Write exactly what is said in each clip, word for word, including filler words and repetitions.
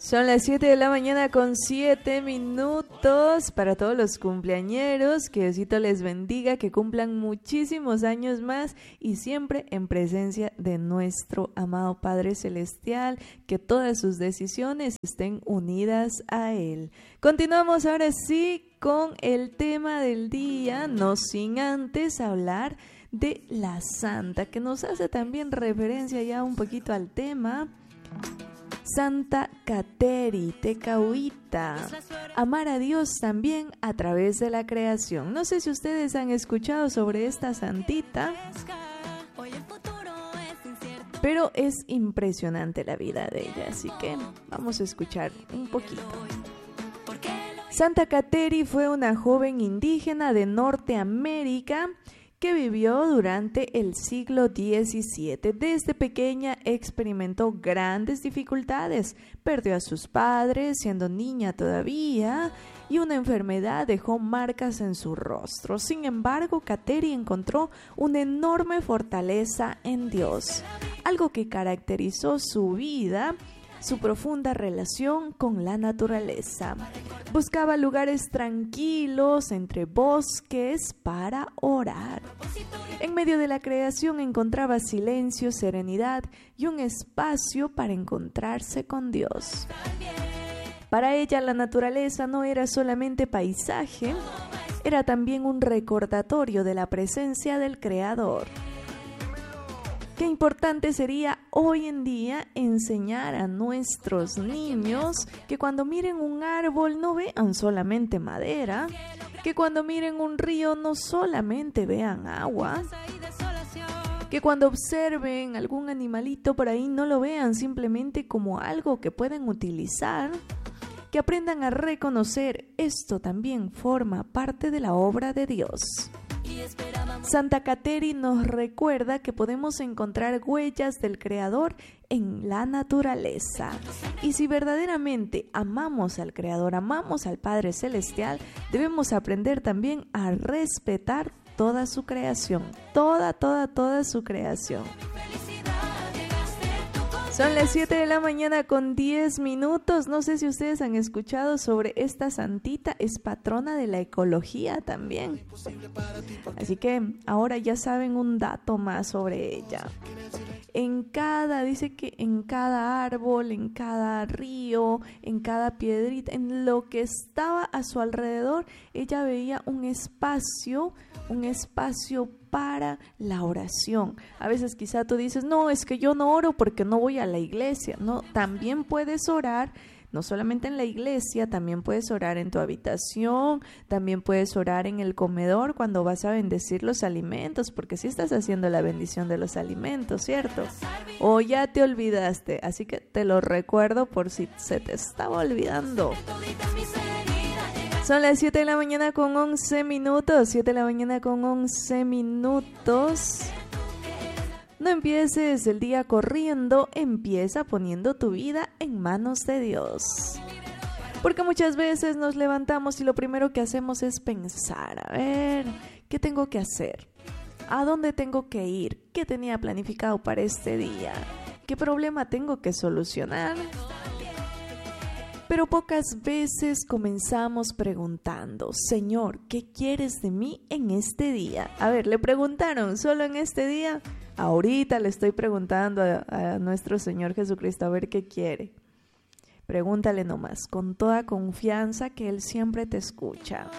Son las siete de la mañana con siete minutos para todos los cumpleañeros. Que Diosito les bendiga, que cumplan muchísimos años más y siempre en presencia de nuestro amado Padre Celestial, que todas sus decisiones estén unidas a Él. Continuamos ahora sí con el tema del día, no sin antes hablar de la Santa, que nos hace también referencia ya un poquito al tema. Santa Kateri Tekahuita, amar a Dios también a través de la creación. No sé si ustedes han escuchado sobre esta santita, pero es impresionante la vida de ella, así que vamos a escuchar un poquito. Santa Kateri fue una joven indígena de Norteamérica que vivió durante el siglo diecisiete. Desde pequeña experimentó grandes dificultades, perdió a sus padres siendo niña todavía y una enfermedad dejó marcas en su rostro. Sin embargo, Kateri encontró una enorme fortaleza en Dios, algo que caracterizó su vida, su profunda relación con la naturaleza. Buscaba lugares tranquilos entre bosques para orar. En medio de la creación encontraba silencio, serenidad y un espacio para encontrarse con Dios. Para ella la naturaleza no era solamente paisaje, era también un recordatorio de la presencia del Creador. Qué importante sería hoy en día enseñar a nuestros niños que cuando miren un árbol no vean solamente madera, que cuando miren un río no solamente vean agua, que cuando observen algún animalito por ahí no lo vean simplemente como algo que pueden utilizar, que aprendan a reconocer esto también forma parte de la obra de Dios. Santa Kateri nos recuerda que podemos encontrar huellas del Creador en la naturaleza. Y si verdaderamente amamos al Creador, amamos al Padre Celestial, debemos aprender también a respetar toda su creación, toda, toda, toda su creación. Son las siete de la mañana con diez minutos. No sé si ustedes han escuchado sobre esta santita, es patrona de la ecología también. Así que ahora ya saben un dato más sobre ella. En cada, dice que en cada árbol, en cada río, en cada piedrita, en lo que estaba a su alrededor, ella veía un espacio, un espacio para la oración. A veces quizá tú dices, no, es que yo no oro porque no voy a la iglesia. No, también puedes orar, no solamente en la iglesia, también puedes orar en tu habitación, también puedes orar en el comedor cuando vas a bendecir los alimentos, porque sí estás haciendo la bendición de los alimentos, ¿cierto? O ya te olvidaste, así que te lo recuerdo por si se te estaba olvidando. Son las siete de la mañana con once minutos, siete de la mañana con once minutos. No empieces el día corriendo, empieza poniendo tu vida en manos de Dios. Porque muchas veces nos levantamos y lo primero que hacemos es pensar, a ver, ¿qué tengo que hacer? ¿A dónde tengo que ir? ¿Qué tenía planificado para este día? ¿Qué problema tengo que solucionar? Pero pocas veces comenzamos preguntando, Señor, ¿qué quieres de mí en este día? A ver, le preguntaron, ¿solo en este día? Ahorita le estoy preguntando a, a nuestro Señor Jesucristo a ver qué quiere. Pregúntale nomás, con toda confianza que Él siempre te escucha.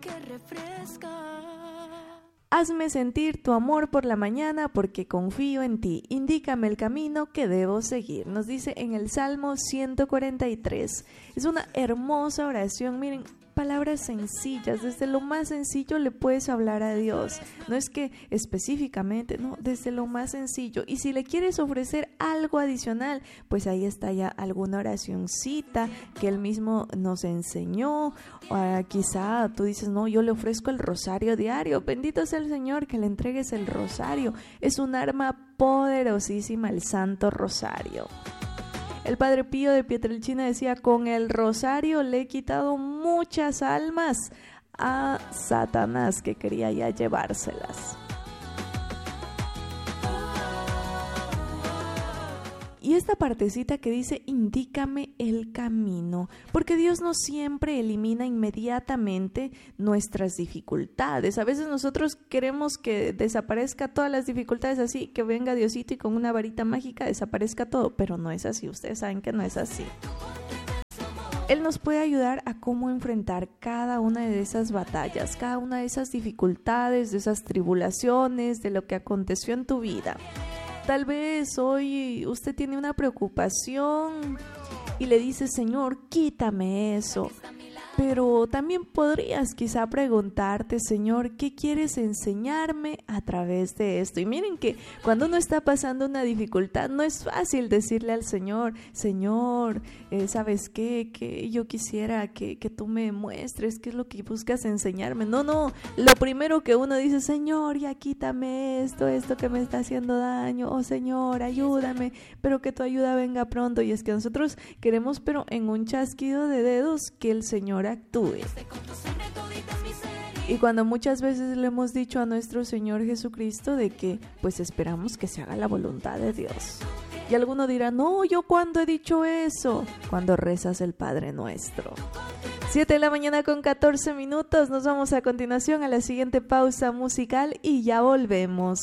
Hazme sentir tu amor por la mañana porque confío en ti. Indícame el camino que debo seguir. Nos dice en el Salmo ciento cuarenta y tres. Es una hermosa oración. Miren, palabras sencillas. Desde lo más sencillo le puedes hablar a Dios. No es que específicamente, no, desde lo más sencillo. Y si le quieres ofrecer algo adicional, pues ahí está ya alguna oracioncita que Él mismo nos enseñó. O quizá tú dices, no, yo le ofrezco el rosario diario. Bendito sea el Señor, que le entregues el rosario. Es un arma poderosísima el Santo Rosario. El Padre Pío de Pietrelcina decía, con el rosario le he quitado muchas almas a Satanás que quería ya llevárselas. Y Y esta partecita que dice, indícame el camino, porque Dios no siempre elimina inmediatamente nuestras dificultades. A veces nosotros queremos que desaparezca todas las dificultades así, que venga Diosito y con una varita mágica desaparezca todo, pero no es así, ustedes saben que no es así. Él nos puede ayudar a cómo enfrentar cada una de esas batallas, cada una de esas dificultades, de esas tribulaciones, de lo que aconteció en tu vida. Tal vez hoy usted tiene una preocupación y le dice, Señor, quítame eso. Pero también podrías quizá preguntarte, Señor, ¿qué quieres enseñarme a través de esto? Y miren que cuando uno está pasando una dificultad, no es fácil decirle al Señor, Señor, eh, ¿sabes qué? Que yo quisiera que, que tú me muestres qué es lo que buscas enseñarme. No, no, lo primero que uno dice, Señor, ya quítame esto, esto que me está haciendo daño. Oh, Señor, ayúdame, pero que tu ayuda venga pronto. Y es que nosotros queremos, pero en un chasquido de dedos, que el Señor actúe. Y cuando muchas veces le hemos dicho a nuestro Señor Jesucristo de que pues esperamos que se haga la voluntad de Dios. Y alguno dirá, no, yo cuando he dicho eso, cuando rezas el Padre Nuestro. siete de la mañana con catorce minutos, nos vamos a continuación a la siguiente pausa musical y ya volvemos.